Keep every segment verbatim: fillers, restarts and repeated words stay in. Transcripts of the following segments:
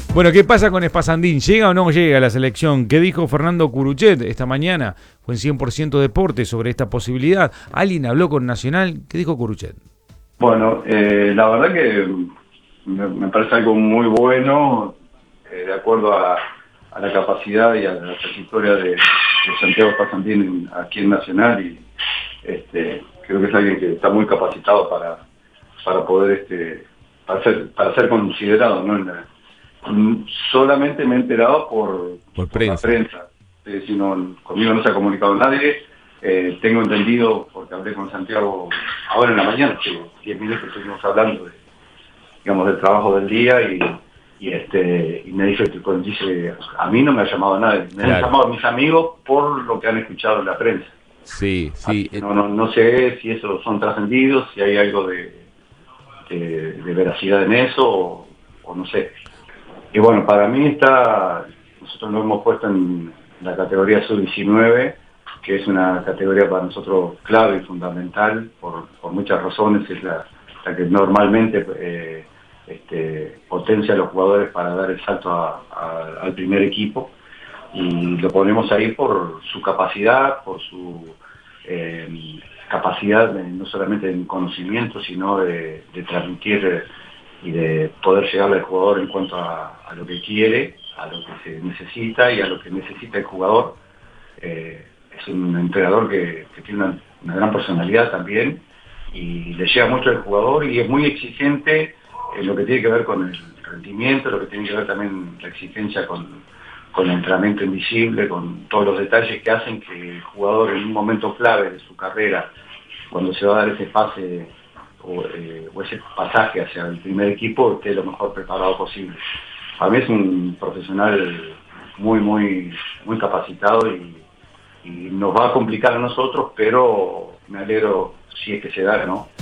Bueno, ¿qué pasa con Spasandín? ¿Llega o no llega a la selección? ¿Qué dijo Fernando Curuchet esta mañana? Fue en cien por ciento Deporte sobre esta posibilidad. ¿Alguien habló con Nacional? ¿Qué dijo Curuchet? Bueno, eh, la verdad que me, me parece algo muy bueno, eh, de acuerdo a, a la capacidad y a la trayectoria de, de Santiago Spasandín aquí en Nacional, y este, creo que es alguien que está muy capacitado para, para poder este, para ser, para ser considerado, ¿no? En la, solamente me he enterado por, por por prensa, la prensa. Eh, si no, conmigo no se ha comunicado nadie. Eh, tengo entendido, porque hablé con Santiago ahora en la mañana, que diez minutos estuvimos hablando de, digamos, del trabajo del día, y, y este y me dice, dice, a mí no me ha llamado nadie, me claro. han llamado mis amigos por lo que han escuchado en la prensa. Sí, sí. No, no, no sé si esos son trascendidos, si hay algo de, de, de veracidad en eso, o, o no sé. Y bueno, para mí está, nosotros lo hemos puesto en la categoría sub diecinueve, que es una categoría para nosotros clave y fundamental por, por muchas razones. Es la, la que normalmente eh, este, potencia a los jugadores para dar el salto a, a, al primer equipo, y lo ponemos ahí por su capacidad, por su eh, capacidad de, no solamente en conocimiento, sino de, de transmitir y de poder llegarle al jugador en cuanto a, a lo que quiere, a lo que se necesita y a lo que necesita el jugador. Eh, es un entrenador que, que tiene una, una gran personalidad también, y le llega mucho al jugador, y es muy exigente en lo que tiene que ver con el rendimiento, lo que tiene que ver también la exigencia con, con el entrenamiento invisible, con todos los detalles que hacen que el jugador en un momento clave de su carrera, cuando se va a dar ese pase o, eh, o ese pasaje hacia el primer equipo, esté lo mejor preparado posible. Para mí es un profesional muy, muy, muy capacitado, y, y nos va a complicar a nosotros, pero me alegro si es que se da, ¿no?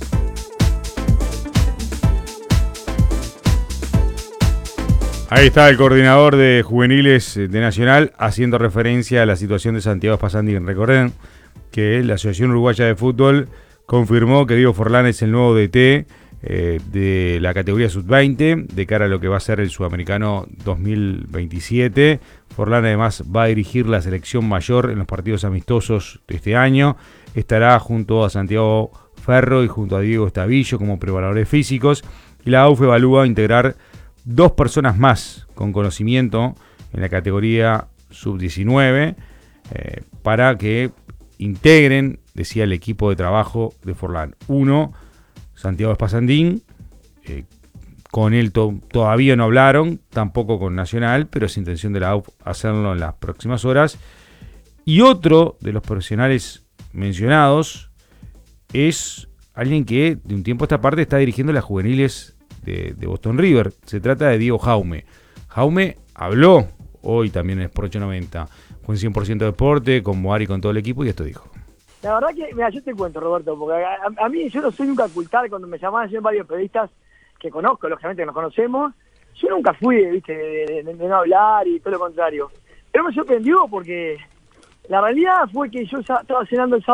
Ahí está el coordinador de juveniles de Nacional haciendo referencia a la situación de Santiago Spasandín. Recuerden que la Asociación Uruguaya de Fútbol confirmó que Diego Forlán es el nuevo D T eh, de la categoría sub veinte de cara a lo que va a ser el Sudamericano dos mil veintisiete. Forlán además va a dirigir la selección mayor en los partidos amistosos de este año. Estará junto a Santiago Ferro y junto a Diego Estavillo como preparadores físicos. Y la A U F evalúa integrar dos personas más con conocimiento en la categoría sub diecinueve eh, para que integren, decía, el equipo de trabajo de Forlán. Uno, Santiago Spasandín, eh, con él to- todavía no hablaron, tampoco con Nacional, pero es intención de la A U F hacerlo en las próximas horas. Y otro de los profesionales mencionados es alguien que de un tiempo a esta parte está dirigiendo las juveniles de, de Boston River. Se trata de Diego Jaume. Jaume habló hoy también en Sport ochocientos noventa. Fue en cien por ciento Deporte, con Moari y con todo el equipo, y esto dijo. La verdad que, mira, yo te cuento, Roberto, porque a, a, a mí yo no soy nunca ocultar. Cuando me llamaban, yo varios periodistas que conozco, lógicamente que nos conocemos, yo nunca fui, viste, de, de, de no hablar y todo lo contrario. Pero me sorprendió porque la realidad fue que yo estaba cenando el sábado